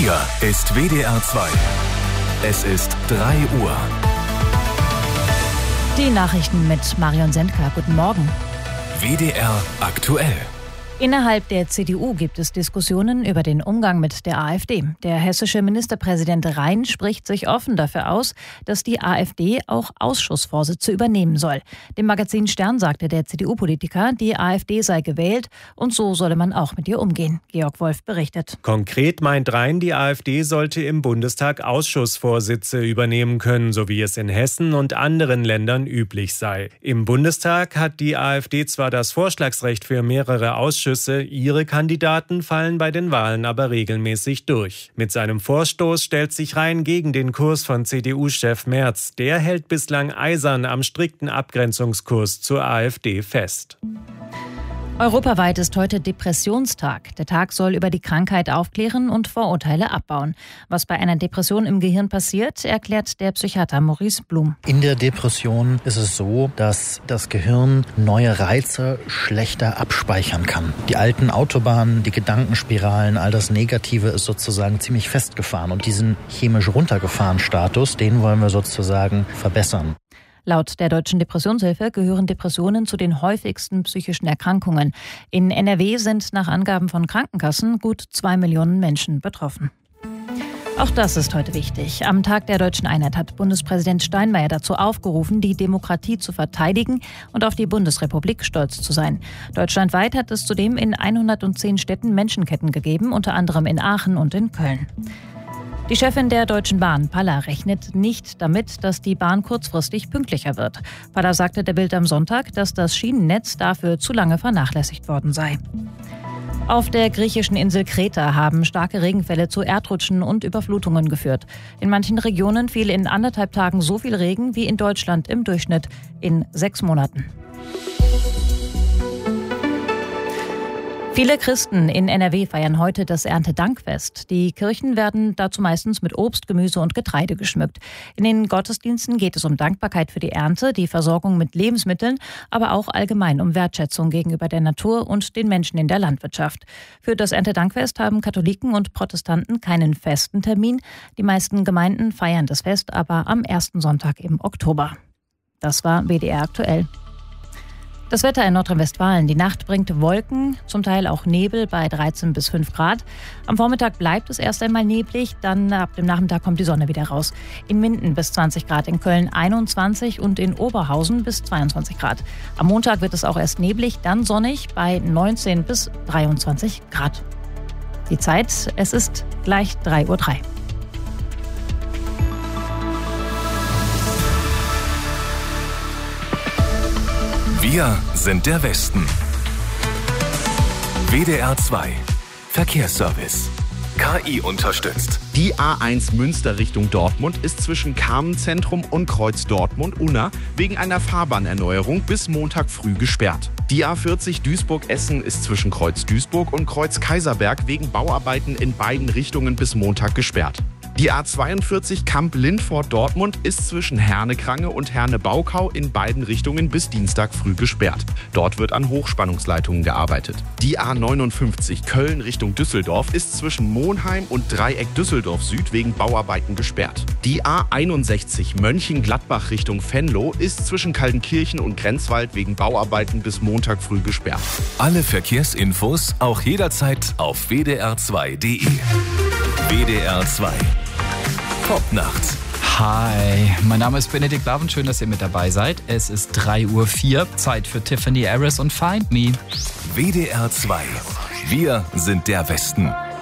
Hier ist WDR 2. Es ist 3 Uhr. Die Nachrichten mit Marion Sendker. Guten Morgen. WDR aktuell. Innerhalb der CDU gibt es Diskussionen über den Umgang mit der AfD. Der hessische Ministerpräsident Rhein spricht sich offen dafür aus, dass die AfD auch Ausschussvorsitze übernehmen soll. Dem Magazin Stern sagte der CDU-Politiker, die AfD sei gewählt und so solle man auch mit ihr umgehen. Georg Wolf berichtet. Konkret meint Rhein, die AfD sollte im Bundestag Ausschussvorsitze übernehmen können, so wie es in Hessen und anderen Ländern üblich sei. Im Bundestag hat die AfD zwar das Vorschlagsrecht für mehrere Ausschüsse, ihre Kandidaten fallen bei den Wahlen aber regelmäßig durch. Mit seinem Vorstoß stellt sich Rhein gegen den Kurs von CDU-Chef Merz. Der hält bislang eisern am strikten Abgrenzungskurs zur AfD fest. Europaweit ist heute Depressionstag. Der Tag soll über die Krankheit aufklären und Vorurteile abbauen. Was bei einer Depression im Gehirn passiert, erklärt der Psychiater Maurice Blum. In der Depression ist es so, dass das Gehirn neue Reize schlechter abspeichern kann. Die alten Autobahnen, die Gedankenspiralen, all das Negative ist sozusagen ziemlich festgefahren. Und diesen chemisch runtergefahrenen Status, den wollen wir sozusagen verbessern. Laut der Deutschen Depressionshilfe gehören Depressionen zu den häufigsten psychischen Erkrankungen. In NRW sind nach Angaben von Krankenkassen gut 2 Millionen Menschen betroffen. Auch das ist heute wichtig. Am Tag der Deutschen Einheit hat Bundespräsident Steinmeier dazu aufgerufen, die Demokratie zu verteidigen und auf die Bundesrepublik stolz zu sein. Deutschlandweit hat es zudem in 110 Städten Menschenketten gegeben, unter anderem in Aachen und in Köln. Die Chefin der Deutschen Bahn, Palla, rechnet nicht damit, dass die Bahn kurzfristig pünktlicher wird. Palla sagte der Bild am Sonntag, dass das Schienennetz dafür zu lange vernachlässigt worden sei. Auf der griechischen Insel Kreta haben starke Regenfälle zu Erdrutschen und Überflutungen geführt. In manchen Regionen fiel in 1,5 Tagen so viel Regen wie in Deutschland im Durchschnitt in 6 Monaten. Viele Christen in NRW feiern heute das Erntedankfest. Die Kirchen werden dazu meistens mit Obst, Gemüse und Getreide geschmückt. In den Gottesdiensten geht es um Dankbarkeit für die Ernte, die Versorgung mit Lebensmitteln, aber auch allgemein um Wertschätzung gegenüber der Natur und den Menschen in der Landwirtschaft. Für das Erntedankfest haben Katholiken und Protestanten keinen festen Termin. Die meisten Gemeinden feiern das Fest aber am ersten Sonntag im Oktober. Das war WDR aktuell. Das Wetter in Nordrhein-Westfalen. Die Nacht bringt Wolken, zum Teil auch Nebel bei 13 bis 5 Grad. Am Vormittag bleibt es erst einmal neblig, dann ab dem Nachmittag kommt die Sonne wieder raus. In Minden bis 20 Grad, in Köln 21 und in Oberhausen bis 22 Grad. Am Montag wird es auch erst neblig, dann sonnig bei 19 bis 23 Grad. Die Zeit, es ist gleich 3:03 Uhr. Wir sind der Westen. WDR 2 Verkehrsservice. KI unterstützt. Die A1 Münster Richtung Dortmund ist zwischen Carmenzentrum und Kreuz Dortmund-Unna wegen einer Fahrbahnerneuerung bis Montag früh gesperrt. Die A40 Duisburg-Essen ist zwischen Kreuz Duisburg und Kreuz Kaiserberg wegen Bauarbeiten in beiden Richtungen bis Montag gesperrt. Die A42 Kamp-Lindfort-Dortmund ist zwischen Herne-Krange und Herne-Baukau in beiden Richtungen bis Dienstag früh gesperrt. Dort wird an Hochspannungsleitungen gearbeitet. Die A59 Köln Richtung Düsseldorf ist zwischen Monheim und Dreieck Düsseldorf Süd wegen Bauarbeiten gesperrt. Die A61 Mönchengladbach Richtung Venlo ist zwischen Kaltenkirchen und Grenzwald wegen Bauarbeiten bis Montag früh gesperrt. Alle Verkehrsinfos auch jederzeit auf wdr2.de. WDR 2 Popnacht. Hi, mein Name ist Benedikt Laven, schön, dass ihr mit dabei seid. Es ist 3:04 Uhr, Zeit für Tiffany Harris und Find Me. WDR 2, wir sind der Westen.